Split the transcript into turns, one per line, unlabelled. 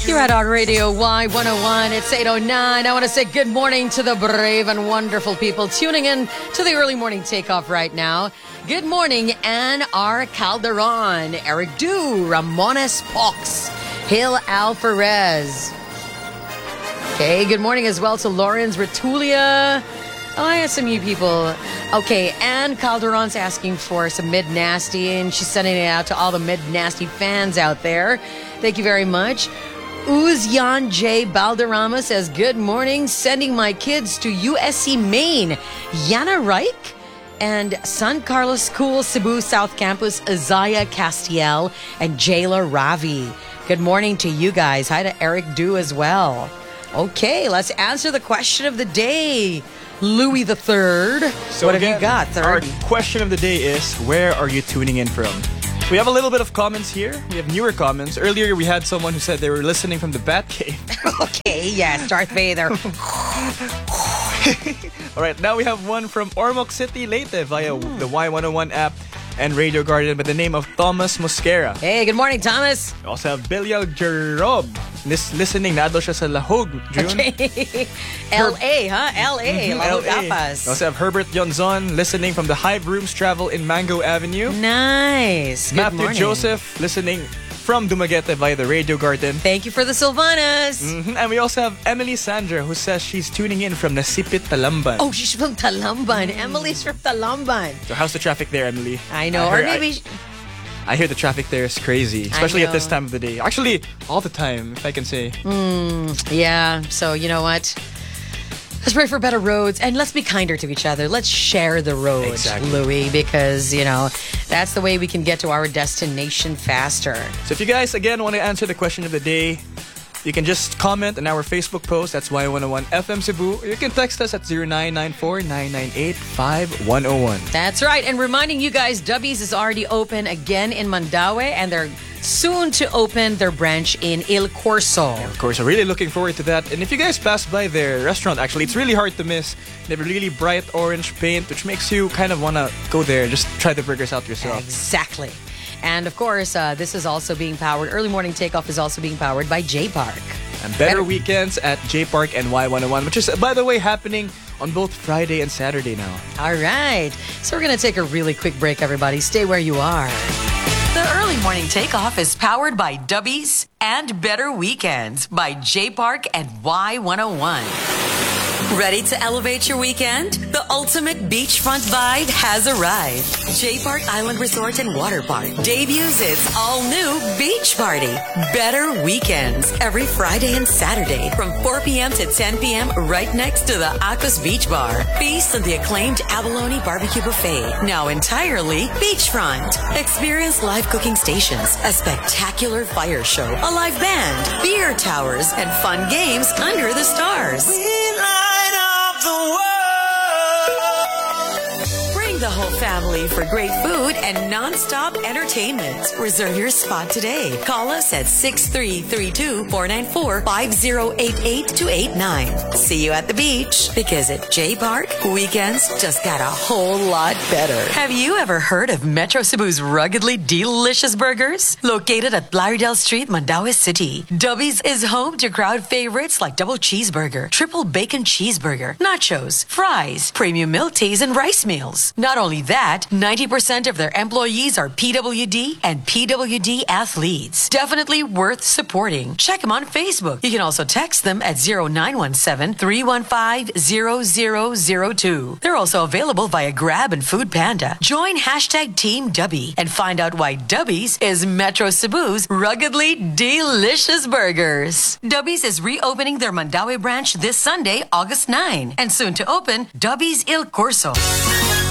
You're at our radio Y101. It's 8:09. I want to say good morning to the brave and wonderful people tuning in to the early morning takeoff right now. Good morning, Ann R. Calderon, Eric Du, Ramones Pox, Hill Alvarez. Okay, good morning as well to Lawrence Ratulia. Oh, I have some new people. Okay, Ann Calderon's asking for some mid-nasty, and she's sending it out to all the mid-nasty fans out there. Thank you very much. Uzyan J. Balderrama says, good morning, sending my kids to USC Maine. Yana Reich and San Carlos School Cebu South Campus, Isaiah Castiel and Jayla Ravi. Good morning to you guys. Hi to Eric Du as well. Okay, let's answer the question of the day. Louis the Third.
So
what
again,
have you got, Third?
Our question of the day is, where are you tuning in from? We have a little bit of comments here. We have newer comments. Earlier, we had someone who said they were listening from the Batcave.
Okay, yes, Darth Vader.
All right, now we have one from Ormoc City, Leyte via the Y101 app and Radio Garden by the name of Thomas Mosquera.
Hey, good morning, Thomas.
We also have Bilyal Jerob listening. Nado siya sa Lahog, June.
Okay. L.A., huh? L.A. Lahog
LA.
Tapas.
We also have Herbert Yonzon listening from the Hive Rooms Travel in Mango Avenue.
Nice. Good
Matthew
morning.
Joseph listening from Dumaguete via the Radio Garden.
Thank you for the Sylvanas.
And we also have Emily Sandra who says she's tuning in from Nasipit, Talamban.
Oh, she's from Talamban. Emily's from Talamban.
So how's the traffic there, Emily?
I know. Or maybe...
I hear the traffic there is crazy, especially at this time of the day. Actually, all the time, if I can say.
Yeah, so you know what? Let's pray for better roads and let's be kinder to each other. Let's share the road,
Exactly.
Louis, because, you know, that's the way we can get to our destination faster.
So if you guys, again, want to answer the question of the day, you can just comment on our Facebook post. That's Y101 FM Cebu. Or you can text us at 0994-998-5101.
That's right. And reminding you guys, Dubby's is already open again in Mandaue and they're soon to open their branch in Il Corso.
Of course, I'm really looking forward to that. And if you guys pass by their restaurant, actually, it's really hard to miss. They have a really bright orange paint, which makes you kind of want to go there and just try the burgers out yourself.
Exactly. And of course, this is also being powered, Early Morning Takeoff is also being powered by J Park.
And better weekends at J Park and Y101, which is, by the way, happening on both Friday and Saturday now.
All right. So we're going to take a really quick break, everybody. Stay where you are. The Early Morning Takeoff is powered by Dubbies and Better Weekends by J Park and Y101. Ready to elevate your weekend? The ultimate beachfront vibe has arrived. J Park Island Resort and Water Park debuts its all-new beach party. Better Weekends every Friday and Saturday from 4 p.m. to 10 p.m. right next to the Akos Beach Bar. Feast on the acclaimed Abalone Barbecue Buffet, now entirely beachfront. Experience live cooking stations, a spectacular fire show, a live band, beer towers, and fun games under the stars. Bring the whole family for great food and non-stop entertainment. Reserve your spot today. Call us at 6332-494-5088-89. See you at the beach, because at J Park, weekends just got a whole lot better. Have you ever heard of Metro Cebu's ruggedly delicious burgers? Located at Lauderdale Street, Mandaue City, Dubby's is home to crowd favorites like double cheeseburger, triple bacon cheeseburger, nachos, fries, premium milk teas, and rice meals. Not only that, 90% of their employees are PWD and PWD athletes. Definitely worth supporting. Check them on Facebook. You can also text them at 0917-315-0002. They're also available via Grab and Food Panda. Join hashtag Team Dubby and find out why Dubby's is Metro Cebu's ruggedly delicious burgers. Dubby's is reopening their Mandaue branch this Sunday, August 9, and soon to open Dubby's Il Corso.